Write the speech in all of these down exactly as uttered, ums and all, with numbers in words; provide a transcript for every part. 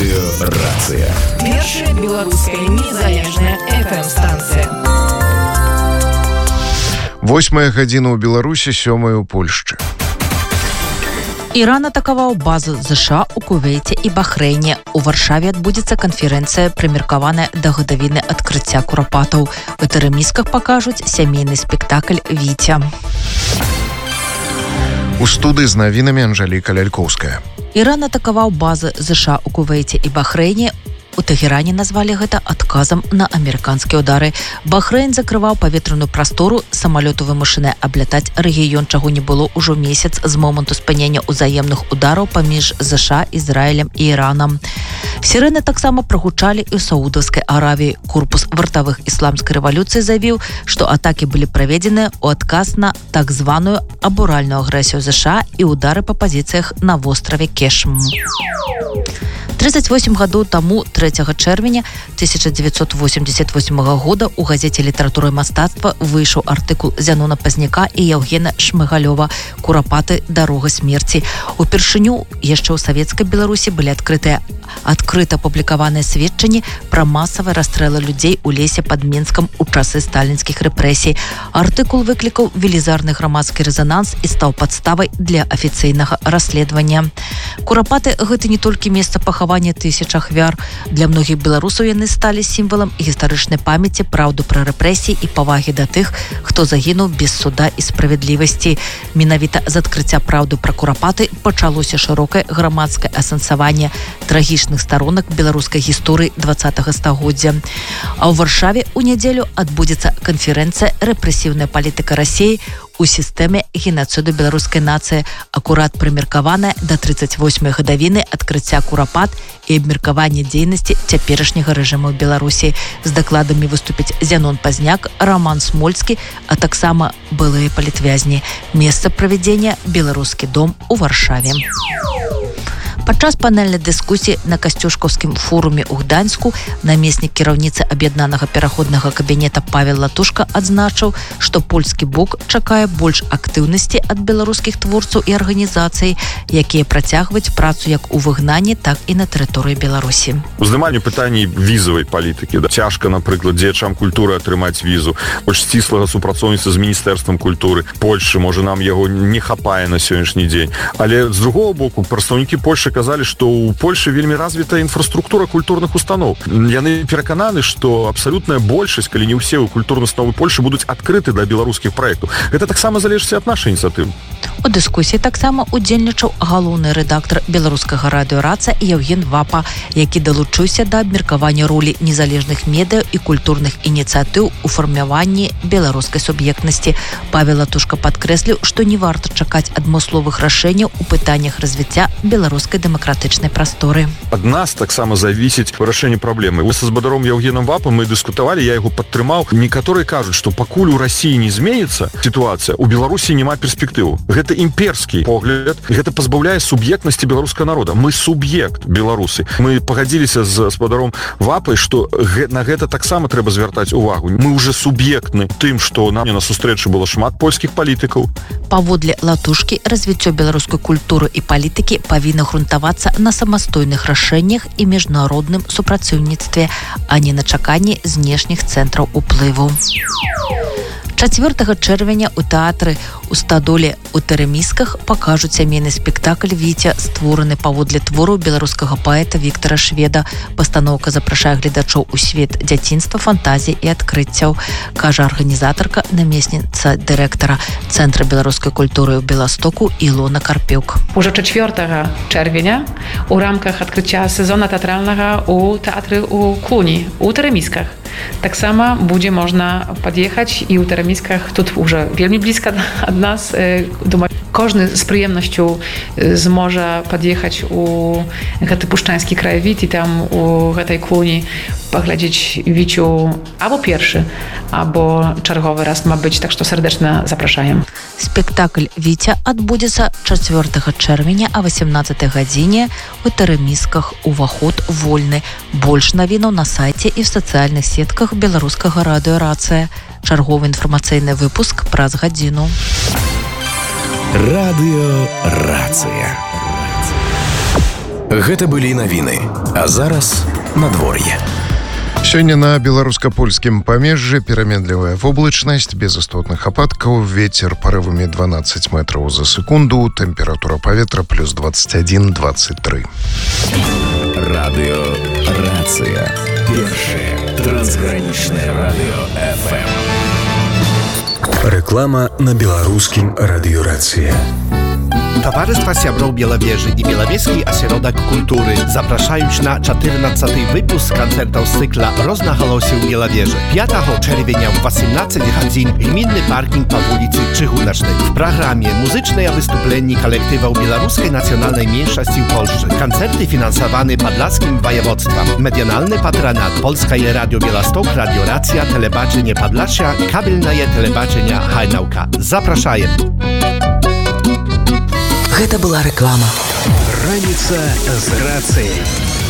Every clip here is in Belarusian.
Радыёрацыя. Першая беларуская незалежная эф эм-станцыя. Восьмая гадзіна ў Беларусі, сёмая ў Польшчы. Іран атакаваў базу ЗША ў Кувейце і Бахрэйне. У Варшаве адбудзецца канферэнцыя, прымеркаваная да гадавіны адкрыцця курапатаў. У Тэрэмісках пакажуць сямейны спектакль «Віця». У студыі з навінамі Анжэліка Лялькоўская. Іран атакаваў базы ЗША ў Кувейце і Бахрэйне. У Тэгеране назвалі гэта адказам на амерыканскія ўдары. Бахрэйн закрываў паветраную прастору, самалёты вымушаныя аблятаць рэгіён, чаго не было ўжо месяц з моманту спынення ўзаемных удараў паміж ЗША, Ізраілем і Іранам. Сірэны таксама прагучалі і ў Саудаўскай Аравіі. Корпус вартавых ісламскай рэвалюцыі заявіў, што атакі былі праведзеныя ў адказ на так званую абуральную агрэсію ЗША і ўдары па пазіцыях на востраве Кешм. тридцать восемь гадоў таму, трэцяга чэрвеня тысяча дзевяцьсот восемьдесят восьмага года у газеце «Літаратура і мастацтва» выйшаў артыкул Зянона Пазняка і Яўгена Шмыгалёва «Курапаты. Дарога смерці». Упершыню яшчэ ў савецкай Беларусі былі адкрытыя адкрыта публікаваныя сведчанні пра масавыя расстрэлы людзей у лесе пад Менскам у часы сталінскіх рэпрэсій. Артыкул выклікаў велізарны грамадскі рэзананс і стаў падставай для афіцыйнага расследавання. Курапаты – гэта не толькі месца пахавання тысяч ахвяр. Для многіх беларусаў яны сталі сімвалам гістарычнай памяці, праўду пра рэпрэсіі і павагі да тых, хто загінуў без суда і справядлівасці. Менавіта з адкрыцця праўды пра курапаты пачалося шырокае грамадскае асэнсаванне трагічных старонак беларускай гісторыі дваццатага стагоддзя. А ў Варшаве ў нядзелю адбудзецца канферэнцыя «Рэпрэсіўная палітыка Расіі у сістэме генацыду беларускай нацыі», акурат прымеркаваная да тридцать восьмай гадавіны адкрыцця курапат і абмеркавання дзейнасці цяперашняга рэжыму ў Беларусі. З дакладамі выступіць Зянон Пазняк, Роман Смольскі, а таксама былыя палітвязні. Месца правядзення – Беларускі дом у Варшаве. Падчас панельнай дыскусіі на Касцюшкаўскім форуме ў Гданьску намеснік кіраўніцы аб'яднанага пераходнага кабінета Павел Латушка адзначыў, што польскі бок чакае больш актыўнасці ад беларускіх творцаў і арганізацый, якія працягваюць працу як у выгнанні, так і на тэрыторыі Беларусі. Уздыманне пытанні візавай палітыкі. Да. Цяжка, напрыклад, дзеячам культуры атрымаць візу. Больш сціслага супрацоўніцтва з міністэрствам культуры Польшчы, можа, нам яго не хапае на сённяшні дзень. Але з другого боку, прадстаўнікі Польшчы казалі, што ў Польшы вельмі развітая інфраструктура культурных устаноў. Яны перакананы, што абсалютная большасць, калі не ўсе культурныя установы Польшы будуць адкрыты для беларускіх праектаў. Гэта таксама залежыць ад нашай ініцыятывы. У дыскусіі таксама удзельнічаў галоўны рэдактар беларускага радыёрацыя Яўген Вапа, які далучыўся да абмеркавання ролі незалежных медыа і культурных ініцыятыў у фармаванні беларускай суб'ектнасці. Павел Латушка падкрэсліў, што не варта чакаць адмысловых рашэнняў у пытаннях развіцця беларускай дэмакратычнай прасторы. Ад нас таксама завісіць вырашэнне праблемы. Са збадаром Яўгенам Вапам мы дыскутавалі, я яго падтрымаў. Некаторыя кажуць, што пакуль у Расіі не зменіцца сітуацыя, у Беларусі няма перспектыву. Гэта імперскі погляд, гэта пазбаўляе суб'ектнасці беларускага народа. Мы суб'ект беларусы. Мы пагадзіліся з спадаром Вапай, што на гэта таксама трэба звяртаць увагу. Мы уже суб'ектны тым, што нам на сустрэчы было шмат польскіх палітыкаў. Паводле Латушкі, развіццё беларускай культуры і палітыкі павінна грунтавацца на самастойных рашэннях і міжнародным супрацоўніцтве, а не на чаканні знешніх цэнтраў уплыву. чацвёртага чэрвеня ў тэатры у Стадоле у Тэрэмісках пакажуць сямейны спектакль «Віця», створаны паводле твору беларускага паэта Віктара Шведа. Пастаноўка запрашае гледачоў у свет дзяцінства, фантазій і адкрыццяў, кажа арганізатарка, намесніца дырэктара Цэнтра беларускай культуры ў Беластоку Ілона Карпюк. Уже чацвёртага чэрвеня у рамках адкрыцця сезона тэатральнага у тэатры ў Клуні у Тэрэмісках таксама будзе можна пад'ехаць і ў Тэрэмісках, тут уже вельмі блізка ад нас. Думаю, кожны з прыемнасцю зможа пад'ехаць у гэты пушчанскі краявід і там у гэтай Клуні паглядзець «Віцю» або першы, або чарговы раз, мабыць, так што сардэчна запрашаем. Спектакль «Віця» адбудзецца чацвёртага чэрвеня а васемнаццатай гадзіне у Тэрэмісках. Уваход вольны. Больш навінаў на сайце і ў сацыяльных сетках беларускага радыёрацыя. Чарговы інфармацыйны выпуск праз гадзіну. Радыёрацыя. Гэта былі навіны, а зараз надвор'е. Сёння на беларуска-польскім памежжы пераменлівая воблачнасць, без істотных ападкаў, вецер парывамі дванаццаць метраў за секунду, тэмпература паветра плюс двадцать один двадцать три. Радыё Рацыя. Першае трансгранічнае радыё эф эм. Рэклама на беларускім радыёрацыя. Towarzystwa Siabrów Bielawieży i Bielawieski Ośrodek Kultury zapraszają na czternasty wypust koncertów z cykla Roznachalosie u Bielawieży. piątego czerwca w osiemnaście godzin gminny parking po ulicy Czyhunecznej. W programie muzyczne wystąpienie kolektywów Białoruskiej Nacjonalnej Mniejszości w Polsce. Koncerty finansowane Podlaskim Województwem. Medialny patronat Polskie Radio Białystok, Radio Racja, Telebaczenie Podlasia, kabelne telebaczenia Hajnałka. Zapraszają. Гэта была рэклама. Раніца з рацыяй.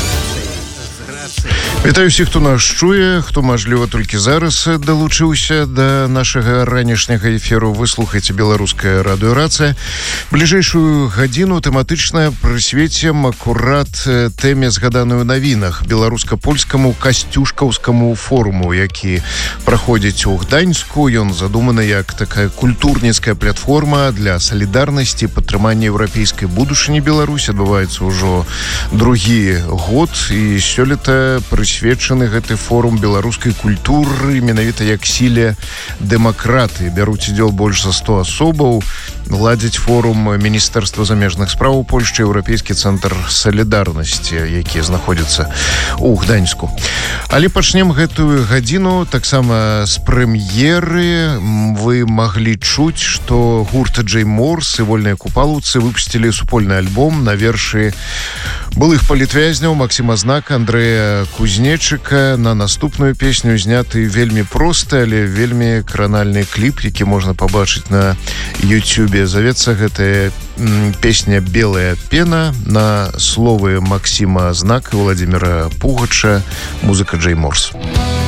Вітаю ўсіх, хто нас чуе, хто, мажліва, толькі зараз далучыўся да нашага ранішняга эфіру. Вы слухаеце беларуская радыёрацыя. Бліжэйшую гадзіну тэматычна прысвецім акурат тэме, згаданую ў навінах, беларуска-польскаму касцюшкаўскаму форуму, які праходзіць у Гданьску. Ён задуманы як такая культурніцкая платформа для салідарнасці, падтрымання еўрапейскай будучыні Беларусі. Адбываецца ўжо другі год, і сёлета прысвечаны гэты форум беларускай культуры менавіта як сіле дэмакраты. Бяруць удзел больш за сто асобаў. Ладзіць форум Міністэрства замежных спраў Польшчы, Еўрапейскі цэнтр салідарнасці, які знаходзіцца ў Гданьску. Але пачнем гэтую гадзіну таксама з прэм'еры. Вы маглі чуць, што гурт Джей Морс і вольныя купалаўцы выпусцілі супольны альбом на вершы былых палітвязняў Максіма Знака, Андрэя Кузнечыка. На наступную песню зняты вельмі просты, але вельмі кранальны кліп, які можна пабачыць на YouTube. Завецца гэтая песня «Белая пена» на словы Максіма Знака і Владимира Пугача, музыка Джей Морс.